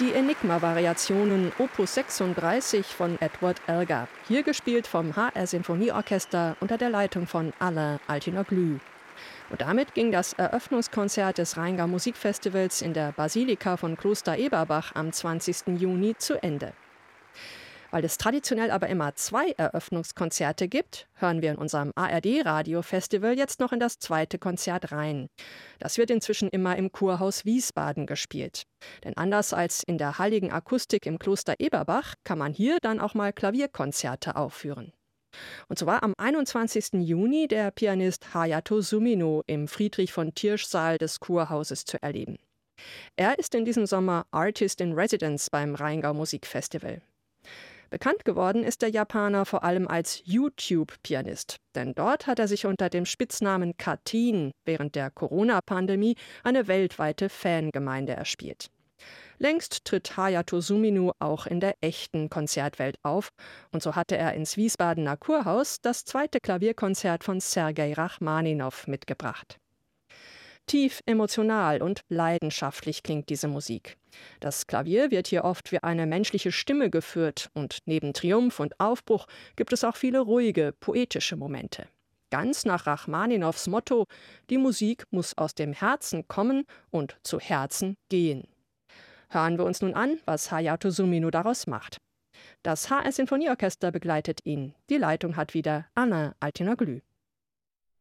Die Enigma-Variationen Opus 36 von Edward Elgar, hier gespielt vom HR Sinfonieorchester unter der Leitung von Alain Altinoglu. Und damit ging das Eröffnungskonzert des Rheingau Musikfestivals in der Basilika von Kloster Eberbach am 20. Juni zu Ende. Weil es traditionell aber immer 2 Eröffnungskonzerte gibt, hören wir in unserem ARD-Radio-Festival jetzt noch in das zweite Konzert rein. Das wird inzwischen immer im Kurhaus Wiesbaden gespielt. Denn anders als in der halligen Akustik im Kloster Eberbach kann man hier dann auch mal Klavierkonzerte aufführen. Und so war am 21. Juni der Pianist Hayato Sumino im Friedrich-von-Tiersch-Saal des Kurhauses zu erleben. Er ist in diesem Sommer Artist in Residence beim Rheingau Musikfestival. Bekannt geworden ist der Japaner vor allem als YouTube-Pianist, denn dort hat er sich unter dem Spitznamen Katin während der Corona-Pandemie eine weltweite Fangemeinde erspielt. Längst tritt Hayato Sumino auch in der echten Konzertwelt auf und so hatte er ins Wiesbadener Kurhaus das zweite Klavierkonzert von Sergei Rachmaninow mitgebracht. Tief emotional und leidenschaftlich klingt diese Musik. Das Klavier wird hier oft wie eine menschliche Stimme geführt und neben Triumph und Aufbruch gibt es auch viele ruhige, poetische Momente. Ganz nach Rachmaninows Motto: Die Musik muss aus dem Herzen kommen und zu Herzen gehen. Hören wir uns nun an, was Hayato Sumino daraus macht. Das HR Sinfonieorchester begleitet ihn. Die Leitung hat wieder Alain Altinoglu.